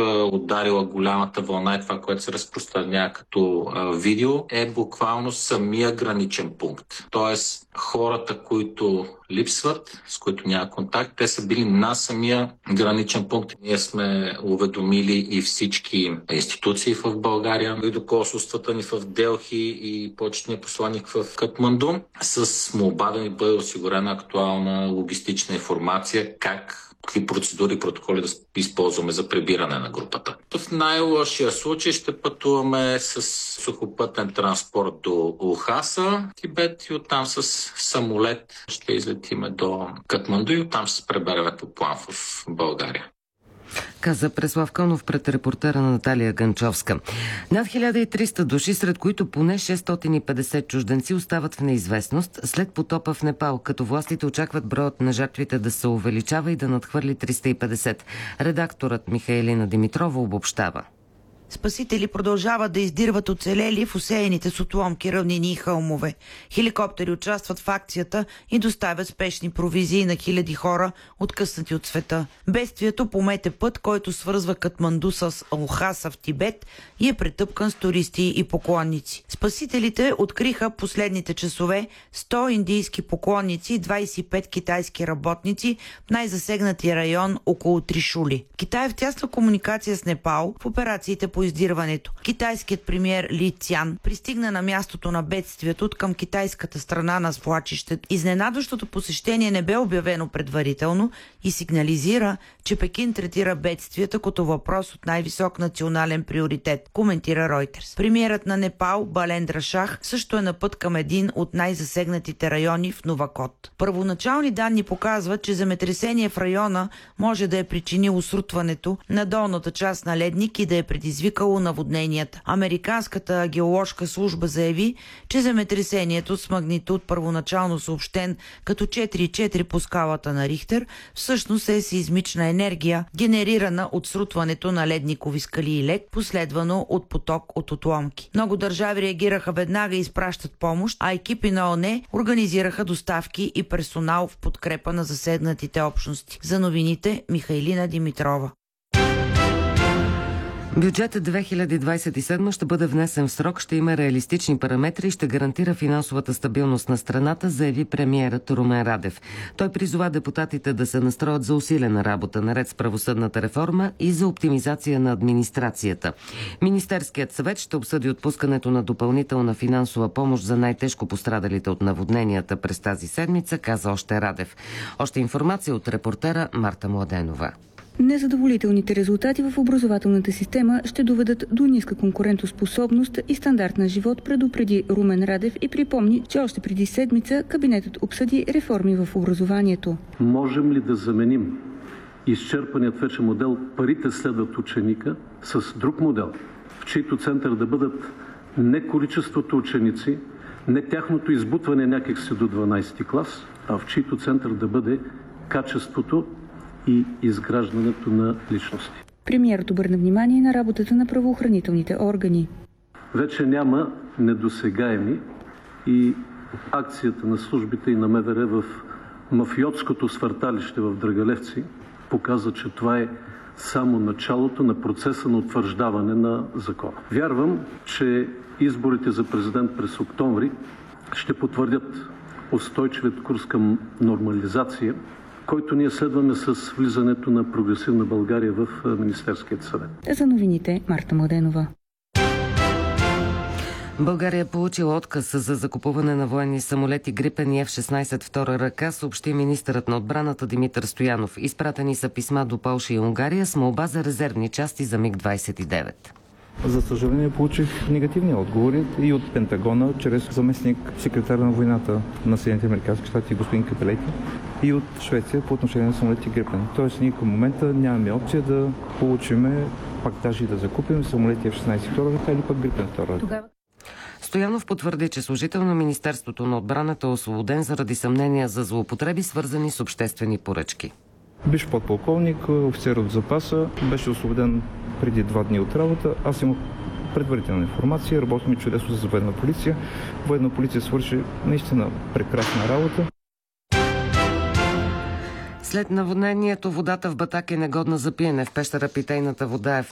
ударила голямата вълна и това, което се разпространява като видео, е буквално самия граничен пункт. Тоест, хората, които липсват, с които няма контакт, те са били на самия граничен пункт. Ние сме уведомили и всички институции в България, и до консулствата ни в Делхи и почетния посланник в Катманду, с молба да ни бъде осигурена актуална логистична информация какви процедури и протоколи да използваме за прибиране на групата. В най-лошия случай ще пътуваме с сухопътен транспорт до Лхаса, Тибет, и оттам с самолет ще излетиме до Катманду и оттам ще се пребереме по план в България. Каза Преслав Кълнов пред репортера Наталия Ганчовска. Над 1300 души, сред които поне 650 чужденци, остават в неизвестност след потопа в Непал, като властите очакват броят на жертвите да се увеличава и да надхвърли 350. Редакторът Михаилина Димитрова обобщава. Спасители продължават да издирват оцелели в осеяните с отломки равнини и хълмове. Хеликоптери участват в акцията и доставят спешни провизии на хиляди хора, откъснати от света. Бедствието помете път, който свързва Катманду с Лхаса в Тибет и е претъпкан с туристи и поклонници. Спасителите откриха последните часове 100 индийски поклонници и 25 китайски работници в най-засегнатия район около Тришули. Китай е в тясна комуникация с Непал в операциите по издирването. Китайският премиер Ли Цян пристигна на мястото на бедствието от към китайската страна на свлачището. Изненадващото посещение не бе обявено предварително и сигнализира, че Пекин третира бедствията като въпрос от най-висок национален приоритет, коментира Ройтерс. Премиерът на Непал Балендра Шах също е на път към един от най-засегнатите райони в Новакот. Първоначални данни показват, че земетресение в района може да е причинило срутването на долната част на ледник и да е предизвикало наводненията. Американската геоложка служба заяви, че земетресението с магнитуд, първоначално съобщен като 4,4 по скалата на Рихтер, всъщност е сеизмична енергия, генерирана от срутването на ледникови скали и лед, последвано от поток от отломки. Много държави реагираха веднага и изпращат помощ, а екипи на ООН организираха доставки и персонал в подкрепа на засегнатите общности. За новините Михаилина Димитрова. Бюджетът 2027 ще бъде внесен в срок, ще има реалистични параметри и ще гарантира финансовата стабилност на страната, заяви премиерът Румен Радев. Той призова депутатите да се настроят за усилена работа наред с правосъдната реформа и за оптимизация на администрацията. Министерският съвет ще обсъди отпускането на допълнителна финансова помощ за най-тежко пострадалите от наводненията през тази седмица, каза още Радев. Още информация от репортера Марта Младенова. Незадоволителните резултати в образователната система ще доведат до ниска конкурентоспособност и стандарт на живот, предупреди Румен Радев и припомни, че още преди седмица кабинетът обсъди реформи в образованието. Можем ли да заменим изчерпаният вече модел "парите следват ученика" с друг модел, в чийто център да бъдат не количеството ученици, не тяхното избутване някакси до 12 клас, а в чийто център да бъде качеството и изграждането на личности. Премиерът обърна внимание на работата на правоохранителните органи. Вече няма недосегаеми и акцията на службите и на МВР в мафиотското свърталище в Драгалевци показва, че това е само началото на процеса на утвърждаване на закона. Вярвам, че изборите за президент през октомври ще потвърдят устойчивият курс към нормализация, който ние следваме с влизането на Прогресивна България в Министерският съвет. За новините Марта Младенова. България е получила отказ за закупуване на военни самолети Грипен и F-16 втора ръка, съобщи министърът на отбраната Димитър Стоянов. Изпратени са писма до Полша и Унгария с молба за резервни части за МиГ-29. За съжаление получих негативни отговори и от Пентагона, чрез заместник секретар на войната на Съединените американски щати господин Капелети, и от Швеция по отношение на самолети Грипен. Тоест ние към момента нямаме опция да получиме, пак даже и да закупим самолети F-16 втора ръка или пък Грипен втора ръка. Стоянов потвърди, че служител на Министерството на отбраната е освободен заради съмнения за злоупотреби, свързани с обществени поръчки. Бивш подполковник, офицер от запаса, беше освободен преди 2 дни от работа. Аз имах предварителна информация, работим чудесно с военна полиция. Военна полиция свърши наистина прекрасна работа. След наводнението водата в Батак е негодна за пиене. В пещера питейната вода е в